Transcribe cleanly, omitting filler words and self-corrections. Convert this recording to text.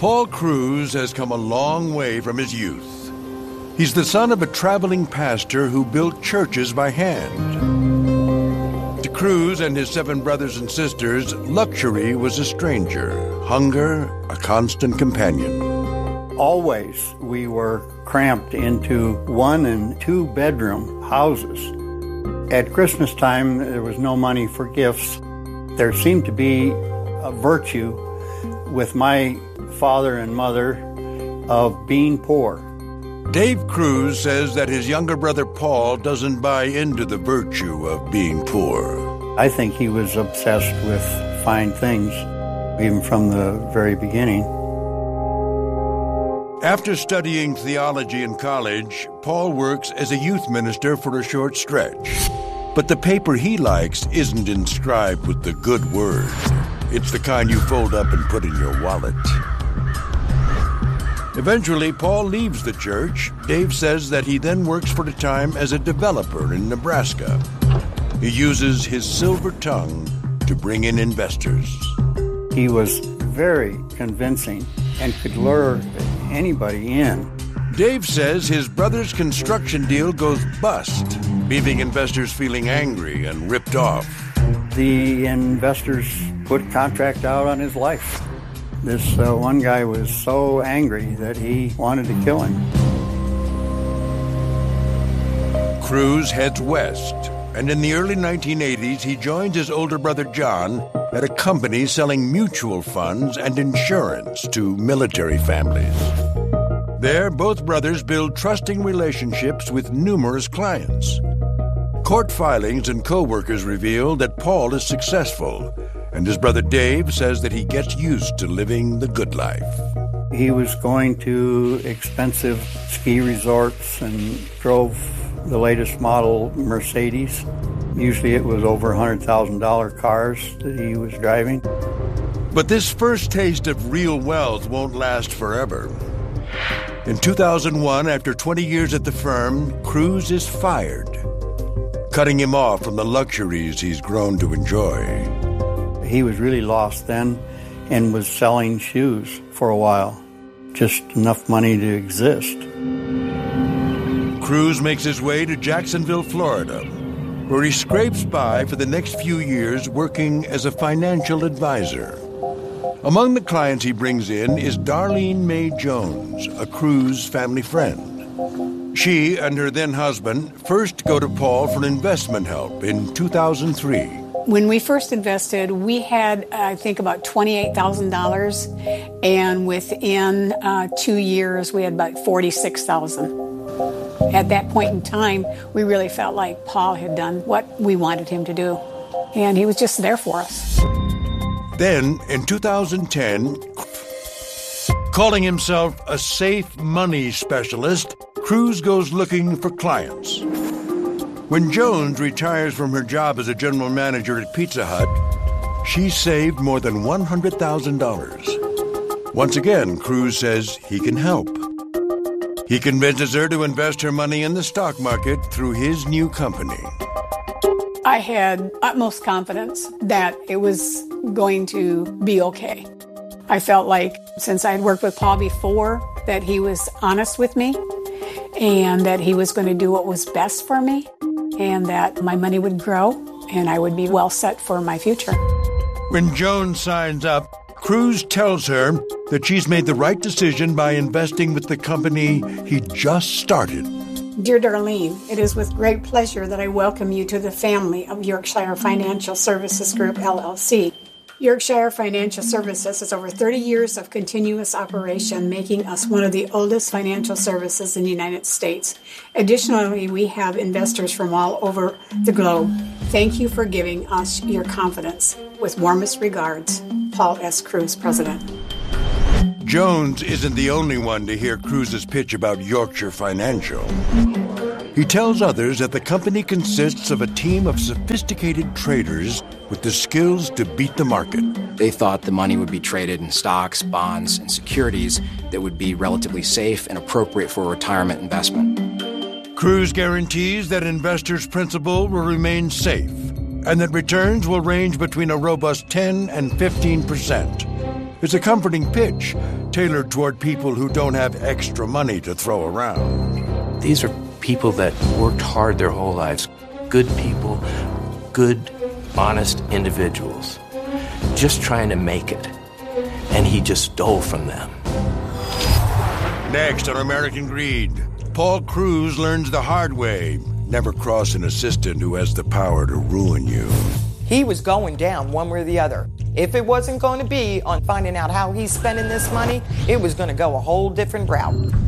Paul Kruse has come a long way from his youth. He's the son of a traveling pastor who built churches by hand. To Kruse and his 7 brothers and sisters, luxury was a stranger, hunger a constant companion. Always we were cramped into 1- and 2-bedroom houses. At Christmas time, there was no money for gifts. There seemed to be a virtue with my father and mother of being poor. Dave Kruse says that his younger brother Paul doesn't buy into the virtue of being poor. I think he was obsessed with fine things, even from the very beginning. After studying theology in college, Paul works as a youth minister for a short stretch. But the paper he likes isn't inscribed with the good word. It's the kind you fold up and put in your wallet. Eventually, Paul leaves the church. Dave says that he then works for a time as a developer in Nebraska. He uses his silver tongue to bring in investors. He was very convincing and could lure anybody in. Dave says his brother's construction deal goes bust, leaving investors feeling angry and ripped off. The investors put contract out on his life. This one guy was so angry that he wanted to kill him. Kruse heads west, and in the early 1980s, he joins his older brother John at a company selling mutual funds and insurance to military families. There, both brothers build trusting relationships with numerous clients. Court filings and co-workers reveal that Paul is successful, and his brother Dave says that he gets used to living the good life. He was going to expensive ski resorts and drove the latest model Mercedes. Usually it was over $100,000 cars that he was driving. But this first taste of real wealth won't last forever. In 2001, after 20 years at the firm, Kruse is fired, cutting him off from the luxuries he's grown to enjoy. He was really lost then and was selling shoes for a while, just enough money to exist. Kruse makes his way to Jacksonville, Florida, where he scrapes by for the next few years working as a financial advisor. Among the clients he brings in is Darlene Mae Jones, a Kruse family friend. She and her then-husband first go to Paul for investment help in 2003. When we first invested, we had, I think, about $28,000, and within 2 years, we had about $46,000. At that point in time, we really felt like Paul had done what we wanted him to do, and he was just there for us. Then, in 2010, calling himself a safe money specialist, Kruse goes looking for clients. When Jones retires from her job as a general manager at Pizza Hut, she saved more than $100,000. Once again, Kruse says he can help. He convinces her to invest her money in the stock market through his new company. I had utmost confidence that it was going to be okay. I felt like, since I had worked with Paul before, that he was honest with me and that he was going to do what was best for me and that my money would grow and I would be well set for my future. When Joan signs up, Kruse tells her that she's made the right decision by investing with the company he just started. Dear Darlene, it is with great pleasure that I welcome you to the family of Yorkshire Financial Services Group, LLC. Yorkshire Financial Services has over 30 years of continuous operation, making us one of the oldest financial services in the United States. Additionally, we have investors from all over the globe. Thank you for giving us your confidence. With warmest regards, Paul S. Kruse, President. Jones isn't the only one to hear Kruse's pitch about Yorkshire Financial. He tells others that the company consists of a team of sophisticated traders with the skills to beat the market. They thought the money would be traded in stocks, bonds, and securities that would be relatively safe and appropriate for a retirement investment. Kruse guarantees that investors' principal will remain safe and that returns will range between a robust 10 and 15%. It's a comforting pitch tailored toward people who don't have extra money to throw around. These are people that worked hard their whole lives. Good people, good, honest individuals, just trying to make it. And he just stole from them. Next on American Greed, Paul Cruz learns the hard way. Never cross an assistant who has the power to ruin you. He was going down one way or the other. If it wasn't going to be on finding out how he's spending this money, it was going to go a whole different route.